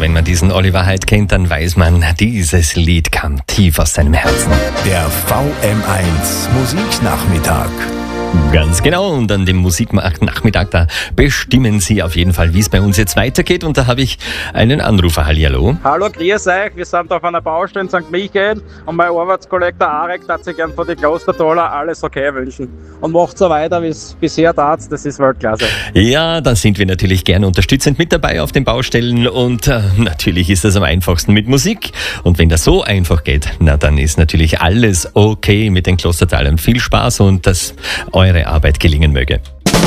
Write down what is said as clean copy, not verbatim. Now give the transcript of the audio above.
wenn man diesen Oliver Heydt kennt, dann weiß man, dieses Lied kam tief aus seinem Herzen. Der VM1 Musiknachmittag. Ganz genau, und an dem Musiknachmittag, da bestimmen Sie auf jeden Fall, wie es bei uns jetzt weitergeht. Und da habe ich einen Anrufer. Hallihallo. Hallo, grüß euch. Wir sind auf einer Baustelle in St. Michael und mein Arbeitskollege der Arek darf sich gern von den Klostertaler alles okay wünschen. Und macht so weiter, wie es bisher tat. Das ist Weltklasse. Ja, da sind wir natürlich gerne unterstützend mit dabei auf den Baustellen und natürlich ist das am einfachsten mit Musik. Und wenn das so einfach geht, na dann ist natürlich alles okay mit den Klostertalern. Viel Spaß und dass eure Arbeit gelingen möge.